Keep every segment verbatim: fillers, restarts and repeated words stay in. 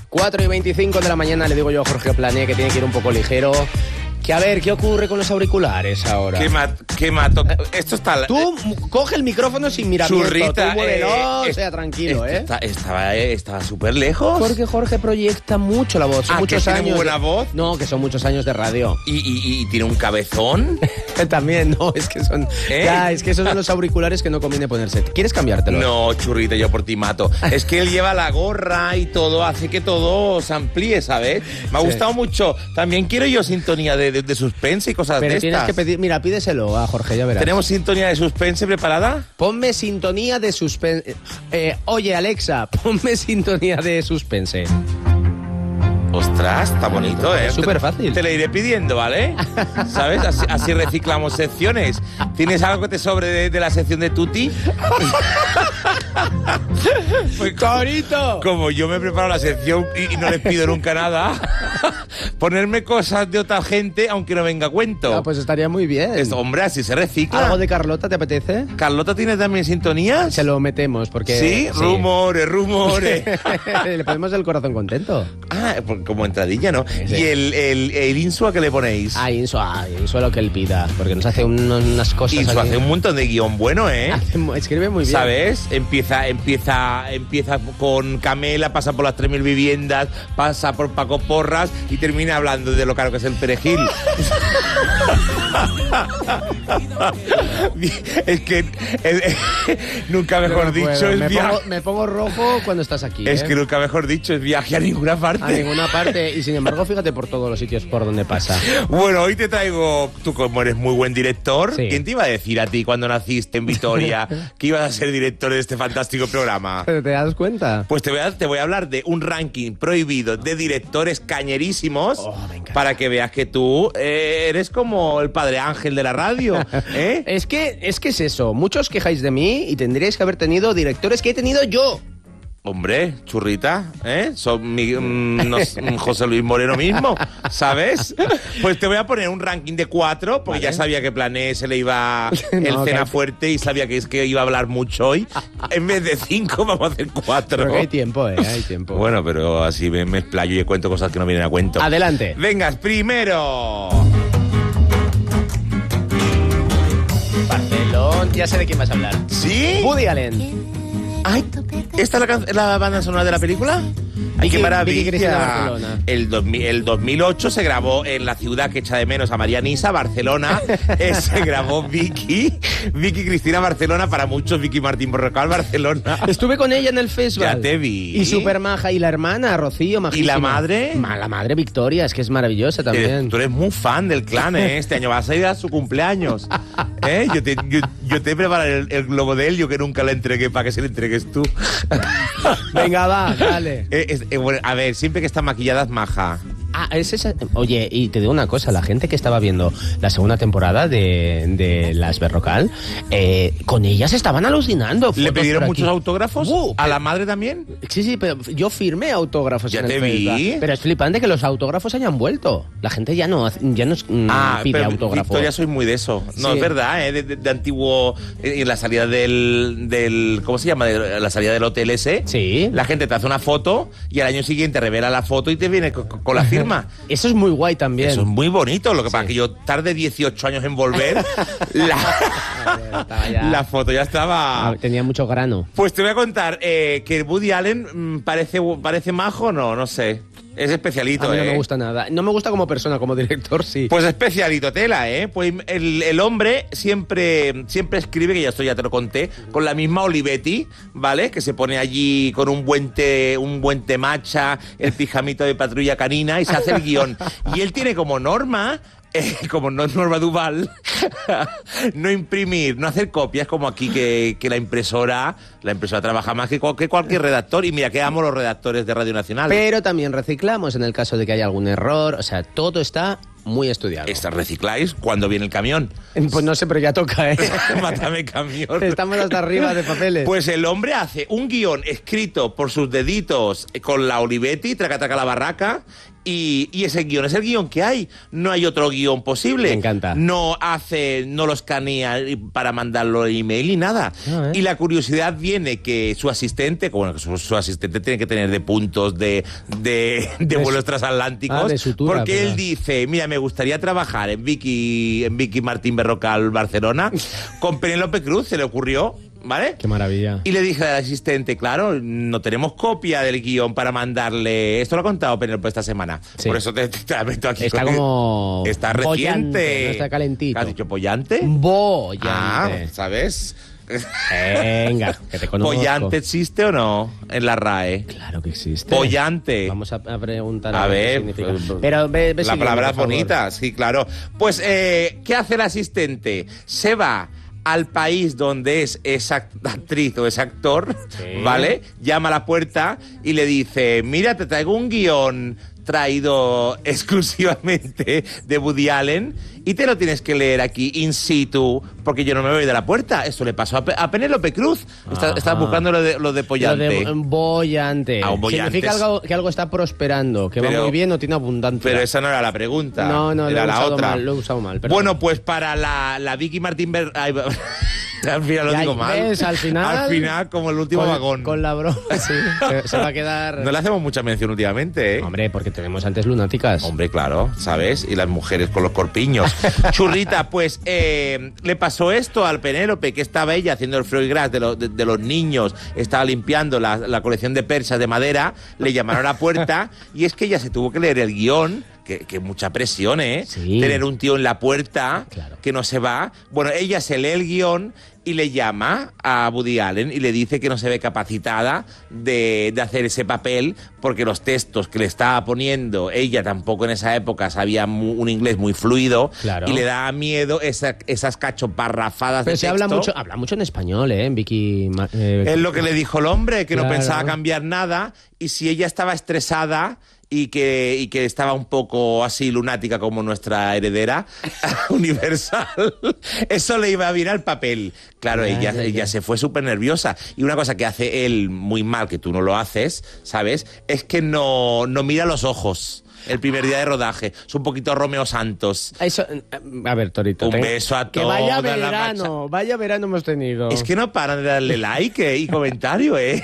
cuatro y veinticinco de la mañana le digo yo a Jorge Plané que tiene que ir un poco ligero. Que a ver, ¿qué ocurre con los auriculares ahora? ¿Qué, mat, qué mato? Esto está... Tú coge el micrófono sin miramiento. Churrita, tú muévelo, eh, sea tranquilo, este ¿eh? Está, estaba estaba súper lejos. Porque Jorge proyecta mucho la voz. Son Ah, muchos ¿que años. tiene buena voz? No, que son muchos años de radio. ¿Y, y, y tiene un cabezón? También, no, es que son... ¿Eh? Ya, es que esos son los auriculares que no conviene ponerse. ¿Quieres cambiártelos? No, Churrita, yo por ti mato. Es que él lleva la gorra y todo, hace que todo se amplíe, ¿sabes? Me ha Sí. gustado mucho. También quiero yo sintonía de, de, de suspense y cosas Pero de tienes estas. que pedir... Mira, pídeselo a Jorge, ya verás. ¿Tenemos sintonía de suspense preparada? Ponme sintonía de suspense. Eh, oye, Alexa, ponme sintonía de suspense. Ostras, está bonito, ¿eh? Es súper fácil. Te lo iré pidiendo, ¿vale? ¿Sabes? Así, así reciclamos secciones. ¿Tienes algo que te sobre de, de la sección de Tutti? Pues, ¡Corito! como yo me preparo la sección y, y no les pido nunca nada, ponerme cosas de otra gente aunque no venga a cuento. Ah, pues estaría muy bien. Es, hombre, así se recicla. ¿Algo de Carlota te apetece? ¿Carlota tiene también sintonías? Se lo metemos porque... ¿Sí? Rumores, rumores. Le ponemos el corazón contento. Ah, pues como entradilla, ¿no? Sí. ¿Y el, el, el Insua que le ponéis? Ah, Inso, ah, Inso lo que él pida, porque nos hace un- unas cosas Insua aquí. hace un montón de guión bueno, ¿eh? Hace mu- Escribe muy bien. ¿Sabes? Empieza, empieza, empieza con Camela, pasa por las tres mil viviendas, pasa por Paco Porras y termina hablando de lo caro que es el perejil. Es que el- nunca mejor No dicho puedo. es me, viaje. pongo, me pongo rojo cuando estás aquí. Es ¿eh? que nunca mejor dicho es viaje a ninguna parte. A ninguna parte. Y sin embargo, fíjate por todos los sitios por donde pasa. Bueno, hoy te traigo, tú como eres muy buen director, Sí. ¿quién te iba a decir a ti cuando naciste en Vitoria que ibas a ser director de este fantástico programa? ¿Pero te das cuenta? Pues te voy, a, te voy a hablar de un ranking prohibido de directores cañerísimos Oh, me encanta. para que veas que tú eh, eres como el padre Ángel de la radio, ¿eh? Es que, es que es eso. Muchos quejáis de mí y tendríais que haber tenido directores que he tenido yo. Hombre, churrita, ¿eh? Son mi, mm, no sé, mm, José Luis Moreno mismo, ¿sabes? Pues te voy a poner un ranking de cuatro, porque Vale. ya sabía que Plané se le iba el No, que cena hay- fuerte y sabía que es que iba a hablar mucho hoy. En vez de cinco, vamos a hacer cuatro. Pero que hay tiempo, ¿eh? Hay tiempo. Bueno, pero así me, me explayo y cuento cosas que no vienen a cuento. Adelante. Vengas, primero. Barcelona. Ya sé de quién vas a hablar. ¿Sí? Woody Allen. Ay, ¿esta es la, can- la banda sonora de la película? ¡Ay, Vicky- qué maravilla! Vicky Cristina Barcelona. El, dos mil, el dos mil ocho se grabó en la ciudad que echa de menos a María Nisa, Barcelona. Eh, se grabó Vicky, Vicky Cristina Barcelona, para muchos Vicky Martín Borrocal Barcelona. Estuve con ella en el festival. Ya te vi. Y súper maja. Y la hermana, Rocío, majísima. ¿Y la madre? Ma- La madre Victoria, es que es maravillosa Eres- también. tú eres muy fan del clan, ¿eh? Este año vas a ir a su cumpleaños. ¿Eh? Yo, te, yo, yo te prepararé el, el globo de Helio, que nunca le entregué, para que se le entregues tú. Venga, va, dale. Eh, es- eh, bueno, a ver, siempre que está maquillada es maja. Ah, es esa. Oye, y te digo una cosa, la gente que estaba viendo la segunda temporada de, de Las Berrocal, eh, con ellas estaban alucinando. ¿Le fotos pidieron por aquí. muchos autógrafos? Uh, ¿A pero- la madre también? Sí, sí, pero yo firmé autógrafos Ya en el te vi. Facebook. Pero es flipante que los autógrafos hayan vuelto. La gente ya no, hace- ya no mm, Ah, pide pero autógrafos. Victoria, soy muy de eso. No, Sí. es verdad, ¿eh? De, de- de antiguo... En la salida del, del... ¿Cómo se llama? De la salida del hotel ese. Sí. La gente te hace una foto y al año siguiente revela la foto y te viene co- co- con la firma. Eso es muy guay también. Eso es muy bonito. Lo que pasa es que yo tardé dieciocho años en volver. la, Estaba ya- la foto ya estaba... Ah, tenía mucho grano. Pues te voy a contar eh, que Woody Allen mm, parece, parece majo, no, no sé. Es especialito, A mí no ¿eh? me gusta nada. No me gusta como persona, como director, sí. Pues especialito tela, ¿eh? Pues el, el hombre siempre, siempre escribe, que ya esto ya te lo conté, con la misma Olivetti, ¿vale? Que se pone allí con un buen té, un buen té matcha, el pijamito de Patrulla Canina y se hace el guión. Y él tiene como norma... Eh, como no es Norma Duval, no imprimir, no hacer copias como aquí que, que la impresora, la impresora trabaja más que, cual- que cualquier redactor. Y mira que amo los redactores de Radio Nacional. Pero también reciclamos en el caso de que haya algún error. O sea, todo está muy estudiado. Esta recicláis cuando viene el camión. Pues no sé, pero ya toca, ¿eh? Mátame camión. Estamos hasta arriba de papeles. Pues el hombre hace un guión escrito por sus deditos con la Olivetti, traca traca la barraca, Y, y ese guión es el guión que hay. No hay otro guión posible. Me encanta. No hace, no lo escanea para mandarlo en email ni nada. No, ¿eh? Y la curiosidad viene que su asistente, bueno, su, su asistente tiene que tener de puntos de, de, de, de vuelos su, transatlánticos. Ah, de sutura, porque pero... él dice, mira, me gustaría trabajar en Vicky, en Vicky Martín Berrocal Barcelona con Penélope Cruz, se le ocurrió. ¿Vale? Qué maravilla. Y le dije al asistente, claro, no tenemos copia del guión para mandarle... Esto lo ha contado Penélope esta semana. Sí. Por eso te, te, te la meto aquí. Está como... Está reciente. Bollante, no está calentito. ¿Has dicho pollante? Bollante. Ah, ¿sabes? Venga, que te conozco. ¿Pollante existe o no en la R A E? Claro que existe. Pollante. Vamos a, a preguntar a, a ver, qué significa. Pero ve, ve la siguiente, palabra es bonita, sí, claro. Pues, eh, ¿qué hace el asistente? Se va al país donde es esa actriz o ese actor, sí. ¿Vale? Llama a la puerta y le dice, mira, te traigo un guión traído exclusivamente de Woody Allen y te lo tienes que leer aquí in situ porque yo no me voy de la puerta. Eso le pasó a, Pe a Penélope Cruz. Está, estás buscando lo de, lo de pollante. Lo de bollante. Ah, significa algo, que algo está prosperando, que pero, va muy bien o tiene abundancia. Pero esa no era la pregunta. No, no, era lo he la otra. Mal, lo he usado mal. Pero... Bueno, pues para la, la Vicky Martín... Ber Ay, al final lo ya, digo mal. ¿ves? Al final... Al final, como el último con, vagón. Con la broma, sí. se, se va a quedar... No le hacemos mucha mención últimamente, ¿eh? Hombre, porque tenemos antes lunáticas. Hombre, claro, ¿sabes? Y las mujeres con los corpiños. Churrita, pues eh, le pasó esto al Penélope, que estaba ella haciendo el Freud de, lo, de, de los niños, estaba limpiando la, la colección de persas de madera, le llamaron a la puerta y es que ella se tuvo que leer el guión. Que, que mucha presión, ¿eh? Sí. Tener un tío en la puerta, claro. Que no se va. Bueno, ella se lee el guión y le llama a Woody Allen y le dice que no se ve capacitada de, de hacer ese papel porque los textos que le estaba poniendo, ella tampoco en esa época sabía mu, un inglés muy fluido, claro. Y le daba miedo esa, esas cachoparrafadas Pero de se texto. habla mucho, habla mucho en español, ¿eh? En Vicky... Eh, es lo que le dijo el hombre, que claro. No pensaba cambiar nada y si ella estaba estresada... Y que, y que estaba un poco así lunática como nuestra heredera universal. Eso le iba bien al papel. Claro, ya, ella, ya, ya. ella se fue súper nerviosa. Y una cosa que hace él muy mal, que tú no lo haces, ¿sabes? Es que no, no mira los ojos. El primer día de rodaje. Es un poquito Romeo Santos. Eso, a ver, Torito. Un tengo... beso a que toda vaya la verano, macha. Vaya verano hemos tenido. Es que no paran de darle like eh, y comentario, ¿eh?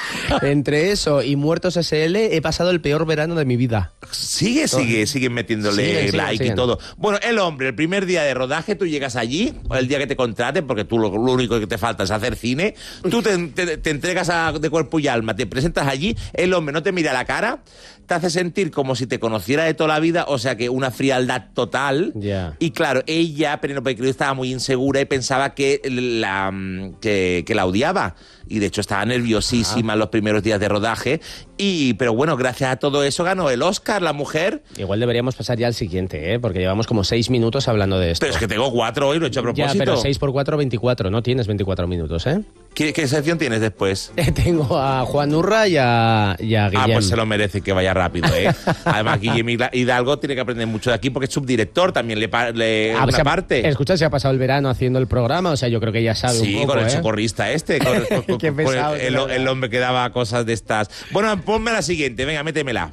Entre eso y Muertos S L he pasado el peor verano de mi vida. Sigue, sigue, sigue metiéndole siguen, siguen, like siguen. Y todo. Bueno, el hombre, el primer día de rodaje, tú llegas allí, el día que te contraten, porque tú lo, lo único que te falta es hacer cine, tú te, te, te entregas a, de cuerpo y alma, te presentas allí, el hombre no te mira la cara, te hace sentir como si te conociera de toda la vida, o sea que una frialdad total. Yeah. Y claro, ella, Penélope Cruz, estaba muy insegura y pensaba que la, que, que la odiaba. Y de hecho estaba nerviosísima ah. en los primeros días de rodaje. Y, pero bueno, gracias a todo eso ganó el Oscar, la mujer. Igual deberíamos pasar ya al siguiente, ¿eh? Porque llevamos como seis minutos hablando de esto. Pero es que tengo cuatro hoy, lo he hecho a propósito. Ya, pero seis por cuatro, veinticuatro. No tienes veinticuatro minutos, ¿eh? ¿Qué, qué sección tienes después? Tengo a Juan Urra y a, y a Guillem. Ah, pues se lo merece que vaya rápido, ¿eh? Además, Guillem Hidalgo tiene que aprender mucho de aquí porque es subdirector, también le, le ah, una sea, parte. Escucha, se ha pasado el verano haciendo el programa, o sea, yo creo que ya sabe sí, un poco, con el ¿eh? socorrista este, con, con, con, Qué pesado, con el, el, el hombre que daba cosas de estas. Bueno, ponme la siguiente, venga, métemela.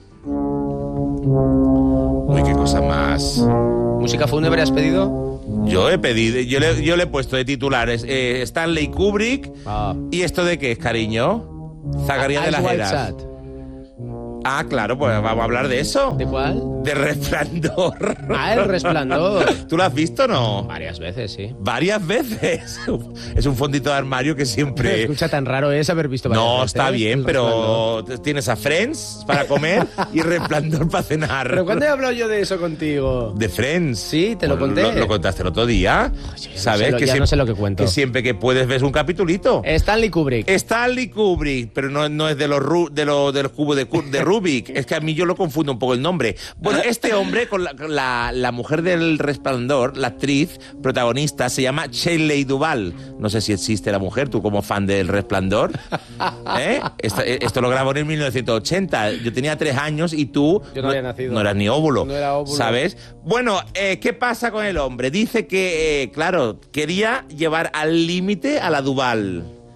Uy, qué cosa más. ¿Música fúnebre has pedido? Yo he pedido, yo le, yo le he puesto de titulares eh, Stanley Kubrick. Ah. ¿Y esto de qué es, cariño? Zacarías de las Heras. Ah, claro, pues vamos a hablar de eso. ¿De cuál? De Resplandor. Ah, El Resplandor. ¿Tú lo has visto o no? Varias veces, sí. ¿Varias veces? Es un fondito de armario que siempre... Me escucha, tan raro es haber visto varias no, veces. No, está bien, pero Resplandor. Tienes a Friends para comer y Resplandor para cenar. ¿Pero cuándo he hablado yo de eso contigo? ¿De Friends? Sí, te lo pues conté. Lo, lo contaste el otro día. Oye, ¿sabes? No sé lo, que ya siempre, no sé lo que cuento. Que siempre que puedes ves un capitulito. Stanley Kubrick. Stanley Kubrick, pero no, no es de los, de los del cubo de, de Rubik. Es que a mí yo lo confundo un poco el nombre. Bueno, este hombre con la, la, la mujer del Resplandor, la actriz protagonista, se llama Shelley Duvall. No sé si existe la mujer, tú como fan del Resplandor. ¿Eh? Esto, esto lo grabó en mil novecientos ochenta. Yo tenía tres años y tú Yo no, no había nacido. No eras ni óvulo. No era óvulo. ¿Sabes? Bueno, eh, ¿qué pasa con el hombre? Dice que, eh, claro, quería llevar al límite a la Duvall.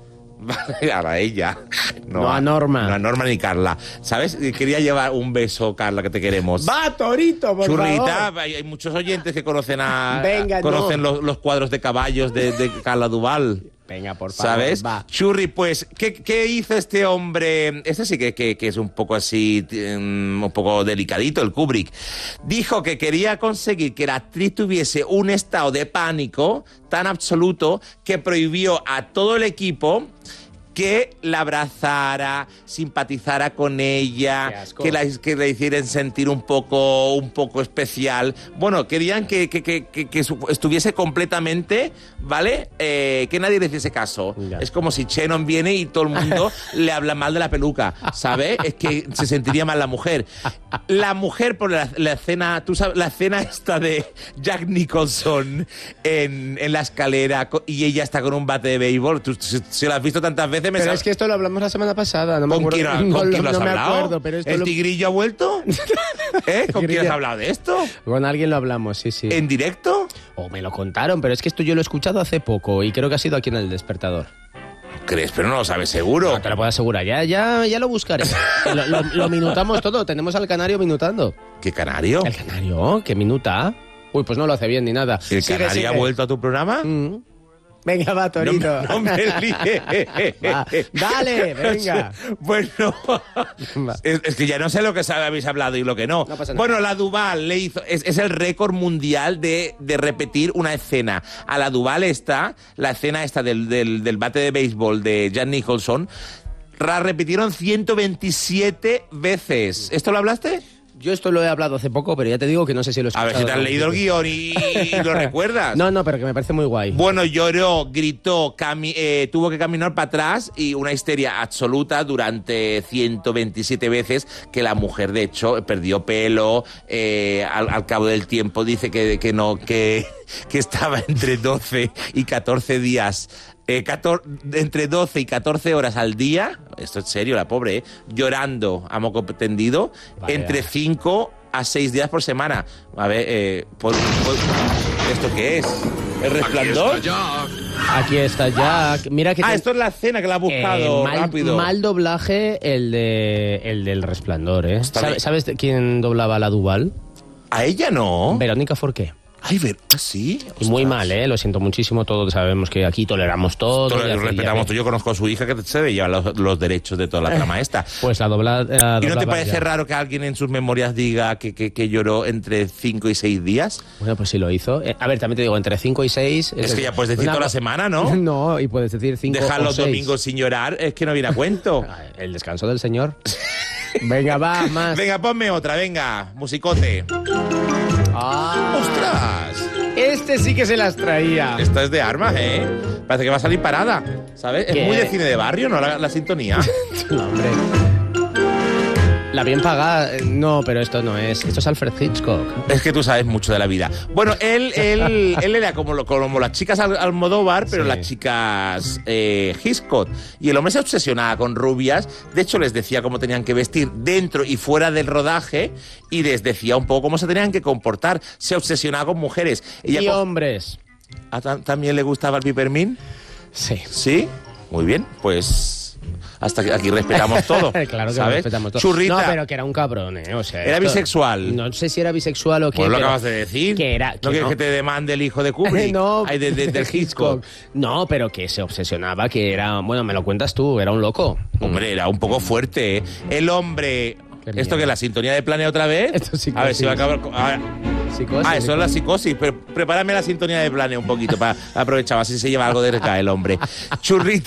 Vale, a ella. No a Norma. No a Norma ni Carla. ¿Sabes? Quería llevar un beso, Carla, que te queremos. ¡Va, Torito, por Churrita, favor! hay, hay muchos oyentes que conocen a Venga, conocen no. los, los cuadros de caballos de, de Carla Duval. Venga, por favor, ¿Sabes? va. Churri, pues, ¿qué, qué hizo este hombre? Este sí que, que, que es un poco así, um, un poco delicadito, el Kubrick. Dijo que quería conseguir que la actriz tuviese un estado de pánico tan absoluto que prohibió a todo el equipo que la abrazara, simpatizara con ella, que la, que la hicieran sentir un poco, un poco especial. Bueno, querían que, que, que, que, que estuviese completamente, ¿vale? Eh, que nadie le hiciese caso. Ya. Es como si Shannon viene y todo el mundo le habla mal de la peluca, ¿sabes? Es que se sentiría mal la mujer. La mujer por la, la escena, tú sabes, la escena esta de Jack Nicholson en, en la escalera y ella está con un bate de béisbol. Tú, si, si lo has visto tantas veces, me Pero sab... es que esto lo hablamos la semana pasada. No me ¿Con acuerdo. quién, no, ¿con quién no, lo has no me hablado? acuerdo, pero esto ¿El lo... tigrillo ha vuelto? ¿Eh? ¿Con quién has hablado de esto? Con alguien lo hablamos, sí, sí. ¿En directo? O me lo contaron, pero es que esto yo lo he escuchado hace poco y creo que ha sido aquí en El Despertador. ¿Crees? Pero no lo sabes seguro. No te lo puedo asegurar, ya, ya, ya lo buscaré. lo, lo, lo minutamos todo, tenemos al canario minutando. ¿Qué canario? ¿El canario? ¿Qué minuta? Uy, pues no lo hace bien ni nada. ¿El sigue, canario sigue. ha vuelto a tu programa? Mm. Venga, va, Torito. No, no me líes. Va, dale, venga. Bueno, es, es que ya no sé lo que habéis hablado y lo que no. No pasa nada. Bueno, la Duval le hizo, es, es el récord mundial de, de repetir una escena. A la Duval está, la escena esta del, del, del bate de béisbol de Jack Nicholson, la repitieron ciento veintisiete veces. ¿Esto lo hablaste? Yo esto lo he hablado hace poco, pero ya te digo que no sé si lo he escuchado. A ver si te has leído el guión y, y lo recuerdas. No, no, pero que me parece muy guay. Bueno, lloró, gritó, cami eh, tuvo que caminar para atrás y una histeria absoluta durante ciento veintisiete veces que la mujer, de hecho, perdió pelo. Eh, al, al cabo del tiempo dice que, que no, que, que estaba entre doce y catorce días. Eh, catorce, entre doce y catorce horas al día, esto es serio, la pobre, ¿eh? Llorando a moco tendido, Vaya. entre cinco a seis días por semana. A ver, eh, por, por, ¿esto qué es? ¿El Resplandor? Aquí está Jack. Aquí está Jack. Mira que ah, te... esto es la escena que la ha buscado eh, mal, rápido. Mal doblaje el, de, el del Resplandor, ¿eh? ¿Sabes, ¿Sabes quién doblaba a la Duval? A ella no. Verónica Forqué. Ay, ver, ¿ah, sí? Y muy mal, ¿eh? Lo siento muchísimo. Todos sabemos que aquí toleramos todo. Todo lo respetamos todo. Yo conozco a su hija que se lleva los, los derechos de toda la trama esta. Pues la dobla, la ¿Y no te parece ya. raro que alguien en sus memorias diga que, que, que lloró entre cinco y seis días? Bueno, pues sí lo hizo. Eh, a ver, también te digo, entre cinco y seis... Es, es que ya puedes decir una... toda la semana, ¿no? No, y puedes decir cinco Dejar o los seis. domingos sin llorar es que no viene a cuento. El descanso del Señor. Venga, va, más. Venga, ponme otra, venga, musicote. Ah. ¡Ostras! Este sí que se las traía. Esta es de Armas, ¿eh? Parece que va a salir parada, ¿sabes? ¿Qué? Es muy de cine de barrio, ¿no? La, la sintonía. No, hombre. La bien pagada, no, pero esto no es. Esto es Alfred Hitchcock. Es que tú sabes mucho de la vida. Bueno, él, él, él era como, como las chicas Al- Almodóvar, pero Sí. las chicas eh, Hitchcock. Y el hombre se obsesionaba con rubias. De hecho, les decía cómo tenían que vestir dentro y fuera del rodaje. Y les decía un poco cómo se tenían que comportar. Se obsesionaba con mujeres. Y Ella co- hombres. ¿A ta- ¿También le gustaba el pipermín? Sí. ¿Sí? Muy bien, pues... Hasta que aquí respetamos todo. Claro que ¿sabes? lo respetamos todo. Churrita. No, pero que era un cabrón, ¿eh? O sea, Era esto- bisexual. No sé si era bisexual o qué. Pues lo pero acabas de decir. Que era. ¿No que quieres no. que te demande el hijo de Kubrick? no. Ay, de, de- del Hitchcock. No, pero que se obsesionaba, que era. Bueno, me lo cuentas tú, era un loco. Hombre, era un poco fuerte, ¿eh? El hombre... Qué ¿Esto miedo. que la sintonía de Planea otra vez? Esto es psicosis. A ver si va a acabar... con- a ver. Psicosis, Ah, eso es la psicosis. Pero prepárame la sintonía de Planea un poquito para aprovechar, así se lleva algo de recae el hombre. Churrita.